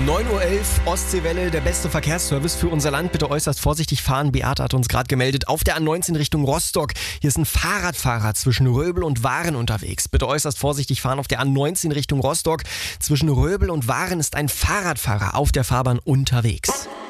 9:11 Uhr, Ostseewelle, der beste Verkehrsservice für unser Land. Bitte äußerst vorsichtig fahren. Beate hat uns gerade gemeldet. Auf der A19 Richtung Rostock. Hier ist ein Fahrradfahrer zwischen Röbel und Waren unterwegs. Bitte äußerst vorsichtig fahren auf der A19 Richtung Rostock. Zwischen Röbel und Waren ist ein Fahrradfahrer auf der Fahrbahn unterwegs.